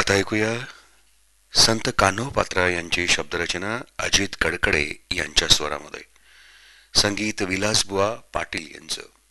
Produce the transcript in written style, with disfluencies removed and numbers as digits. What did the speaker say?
आता ऐकूया संत कान्होपात्रा यांची शब्दरचना अजित कडकडे यांच्या स्वरामध्ये. संगीत विलासबुवा पाटील यांचं.